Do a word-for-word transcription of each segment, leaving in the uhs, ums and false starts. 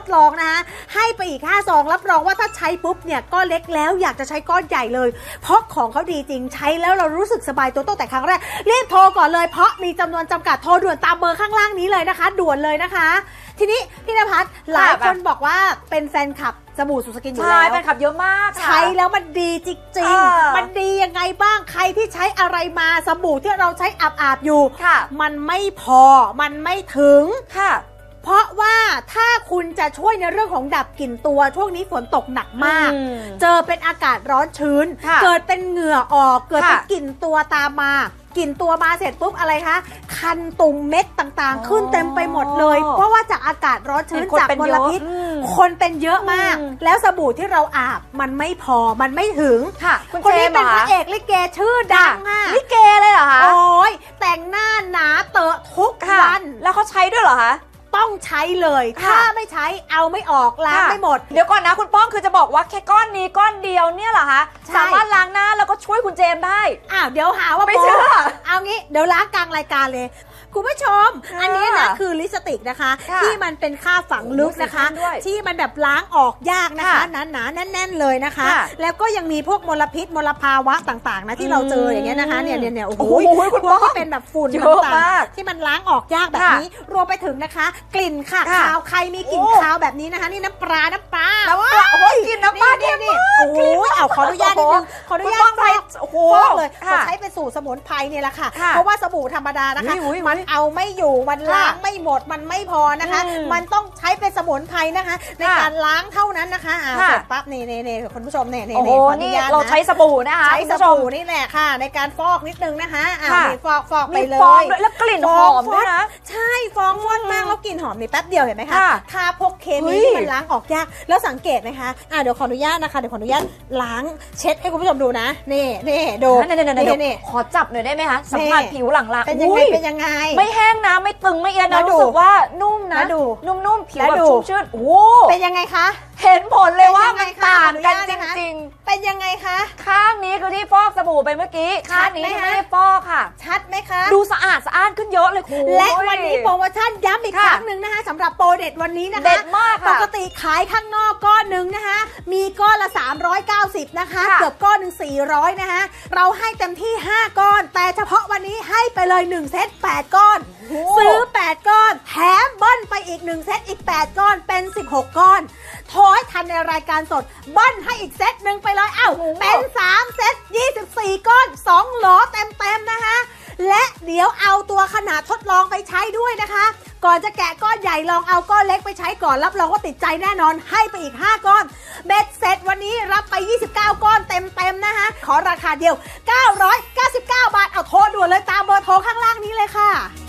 ดลองนะคะให้ไปอีกห้าซองรับรองว่าถ้าใช้ปุ๊บเนี่ยก้อนเล็กแล้วอยากจะใช้ก้อนใหญ่เลยเพราะของเขาดีจริงใช้แล้วเรารู้สึกสบายตัวตั้งแต่ครั้งแรกรีบโทรก่อนเลยเพราะมีจำนวนจำกัดโทรด่วนตามเบอร์ข้างล่างนี้เลยนะคะด่วนเลยนะคะทีนี้พี่ณภัสหลายคนบอกว่าเป็นแฟนคลับสบู่สุสกินอยู่แล้วใช่แฟนคลับเยอะมากใช้แล้วมันดีจริงๆมันดียังไงบ้างใครที่ใช้อะไรมาสบู่ที่เราใช้อาบๆอยู่มันไม่พอมันไม่ถึงค่ะเพราะว่าถ้าคุณจะช่วยในเรื่องของดับกลิ่นตัวช่วงนี้ฝนตกหนักมากเจอเป็นอากาศร้อนชื้นเกิดเป็นเหงื่อออกเกิดเป็นกลิ่นตัวตามมากลิ่นตัวมาเสร็จปุ๊บอะไรคะคันตุ่มเม็ดต่างๆขึ้นเต็มไปหมดเลยเพราะว่าจากอากาศร้อนชื้นจากมลพิษคนเป็นเยอะมากแล้วสบู่ที่เราอาบมันไม่พอมันไม่ถึงคนนี้เป็นพระเอกลิเกชื่อดังอ่ะลิเกเลยเหรอคะโอ้ยแต่งหน้าหนาเตอะทุกวันแล้วเขาใช้ด้วยเหรอคะต้องใช้เลยถ้าไม่ใช้เอาไม่ออกล้างไม่หมดเดี๋ยวก่อนนะคุณป้องคือจะบอกว่าแค่ก้อนนี้ก้อนเดียวเนี่ยเหรอคะสามารถล้างหน้าแล้วก็ช่วยคุณเจมได้อ้าวเดี๋ยวหาว่าไม่เชื่อเอางี้เดี๋ยวล้างกลางรายการเลยคุณผู้ชมอันนี้นะคือลิปสติกนะคะที่มันเป็นค่าฝังลึกนะคะที่มันแบบล้างออกยากนะคะหนาๆแน่นๆเลยนะคะแล้วก็ยังมีพวกมลพิษมลภาวะต่างๆนะที่เราเจออย่างเงี้ยนะคะเนี่ยเนี่ยเนี่ยโอ้โหพวกที่เป็นแบบฝุ่นต่างๆที่มันล้างออกยากแบบนี้รวมไปถึงนะคะกลิ่นค่ะคาวใครมีกลิ่นคาวแบบนี้นะคะนี่น้ำปลาน้ำปลาน้ำปลาโอ้ยกินน้ำปลานี่นี่โอ้โหเอาขออนุญาตนิดนึงขออนุญาตฟอกโอ้โหเลยเขาใช้เป็นสูตรสมุนไพรเนี่ยแหละค่ะเพราะว่าสบู่ธรรมดานะคะมันเอาไม่อยู่มันล้างไม่หมดมันไม่พอนะคะมันต้องใช้เป็นสมุนไพรนะคะในการล้างเท่านั้นนะคะอ่าเสร็จปั๊บนี่นี่นี่คุณผู้ชมเนี่ยนี่ขออนุญาตเราใช้สบู่นะคะใช้สบู่นี่แหละค่ะในการฟอกนิดนึงนะคะอ่าฟอกฟอกไปเลยแล้วกลิ่นหอมด้วยนะใช่ฟองฟอดมากแล้วกลิ่นหอมนี่แป๊บเดียวเห็นไหมคะทาพวกเคมีที่มันล้างออกยากแล้วสังเกตนะคะอ่าเดี๋ยวขออนุญาตนะคะเดี๋ยวขออนุญาตล้างเช็ดให้คุณผู้ชมดูนะนี่นี่ดูนี่นี่ขอจับหน่อยได้ไหมคะสัมผัสผิวหลังๆเป็นยังไงเป็นยังไงไม่แห้งนะไม่ตึงไม่เอียดนะรู้สึกว่านุ่มนะนุ่มๆผิวแบบชุ่มชื่นโอ้เป็นยังไงคะเห็นผลเลยว่ามันต่างกันจริงๆเป็นยังไงคะข้างนี้คือที่ฟอกสบู่ไปเมื่อกี้ข้างนี้ไม่ได้ฟอกค่ะชัดไหมคะดูสะอาดสะอ้านขึ้นเยอะเลยคุณและวันนี้โปรโมชั่นย้ำอีกครั้งหนึ่งนะคะสำหรับโปรเด็ดวันนี้นะคะเด็ดมากปกติขายข้างนอกก้อนหนึ่งนะคะมีก้อนละสามร้อยเก้าสิบนะคะเกือบก้อนหนึ่งสี่ร้อยนะคะเราให้เต็มที่ห้าก้อนแต่เฉพาะวันนี้ให้ไปเลยหนึ่งเซตแปดก้อนซื้อแปดก้อนแถมเบิ้ลไปอีกหนึ่งเซตอีกแปดก้อนเป็นสิบหกก้อนโทรให้ทันในรายการสดเบิ้ลให้อีกเซตหนึ่งไปเลยอ้าวเป็นสามเซตยี่สิบสี่ก้อนสองโหลเต็มๆนะคะและเดี๋ยวเอาตัวขนาดทดลองไปใช้ด้วยนะคะก่อนจะแกะก้อนใหญ่ลองเอาก้อนเล็กไปใช้ก่อนรับรองว่าติดใจแน่นอนให้ไปอีกห้าก้อนเบ็ดเสร็จวันนี้รับไปยี่สิบเก้าก้อนเต็มๆนะคะขอราคาเดียวเก้าร้อยเก้าสิบเก้าบาทเอาโทรด่วนเลยตามเบอร์โทรข้างล่างนี้เลยค่ะ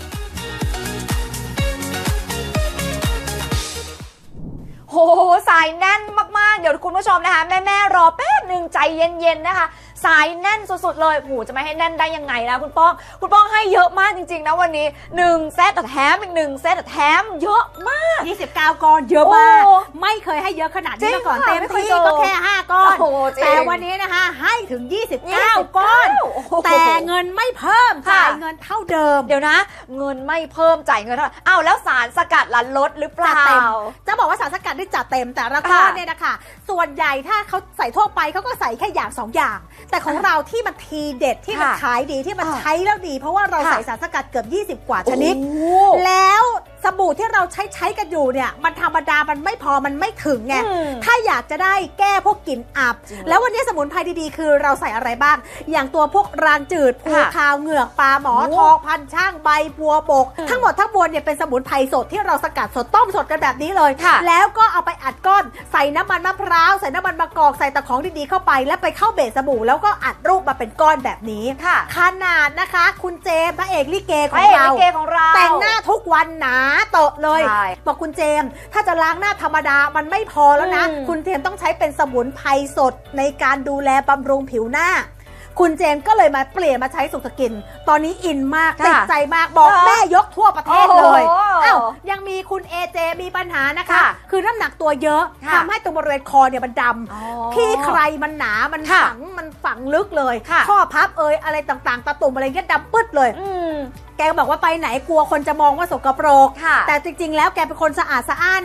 โหสายแน่นมากๆเดี๋ยวคุณผู้ชมนะคะแม่ๆรอแป๊บหนึ่งใจเย็นๆนะคะสายแน่นสุดๆเลยหูจะไม่ให้แน่นได้ยังไงนะคุณป้องคุณป้องให้เยอะมากจริงๆนะวันนี้หนึ่งเซตแถมอีกหนึ่งเซตแถมเยอะมากยี่สิบเก้าก้อนเยอะมากไม่เคยให้เยอะขนาดนี้มาก่อนเต็มที่ก็แค่ห้าก้อนแต่วันนี้นะคะให้ถึงยี่สิบเก้าก้อนแต่เงินไม่เพิ่มจ่ายเงินเท่าเดิมเดี๋ยวนะเงินไม่เพิ่มจ่ายเงินเท่าอ้าวแล้วสารสกัดล่ะลดหรือเปล่าจะบอกว่าสารสกัดได้จัดเต็มแต่ละก้อนเนี่ยนะคะส่วนใหญ่ถ้าเขาใส่ทั่วไปเขาก็ใส่แค่อย่างสองอย่างแต่ของเราที่มันทีเด็ดที่มันขายดีที่มันใช้แล้วดีเพราะว่าเราใส่สารสกัดเกือบยี่สิบกว่าชนิดแล้วสบู่ที่เราใช้ใช้กันอยู่เนี่ยมันธรรมดามันไม่พอมันไม่ถึงไงถ้าอยากจะได้แก้พวกกลิ่นอับแล้ววันนี้สมุนไพรดีๆคือเราใส่อะไรบ้างอย่างตัวพวกรางจืดภูคาวเหงือกปลาหมอทองพันช่างใบบัวบกทั้งหมดทั้งมวลเนี่ยเป็นสมุนไพรสดที่เราสกัดสดต้มสดกันแบบนี้เลยแล้วก็เอาไปอัดก้อนใส่น้ำมันมะพร้าวใส่น้ำมันมะกอกใส่ตะของดีๆเข้าไปแล้วไปเข้าเบสสบู่แล้วก็อัดรูปมาเป็นก้อนแบบนี้ขนาดนะคะคุณเจมพระเอกลิเกของเราแต่งหน้าทุกวันหนาเตอะเลยบอกคุณเจมถ้าจะล้างหน้าธรรมดามันไม่พอแล้วนะคุณเจมต้องใช้เป็นสมุนไพรสดในการดูแลบำรุงผิวหน้าคุณเจมก็เลยมาเปลี่ยนมาใช้สุขสกินตอนนี้อินมากติดใจมากบอกแม่ยกทั่วประเทศเลยอ้าวยังมีคุณเอเจมีปัญหานะคะคือน้ำหนักตัวเยอะทำให้ตรงบริเวณคอเนี่ยมันดำขี้ใครมันหนามันฝังมันฝังลึกเลยข้อพับเอยอะไรต่างๆตาตุ่มอะไรเงี้ยดำปึ๊ดเลยแกบอกว่าไปไหนกลัวคนจะมองว่าสกปรกแต่จริงๆแล้วแกเป็นคนสะอาดสะอ้าน